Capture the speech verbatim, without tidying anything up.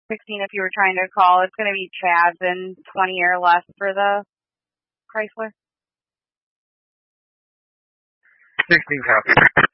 sixteen if you were trying to call. It's going to be Chaz and twenty or less for the Chrysler. sixteen copies.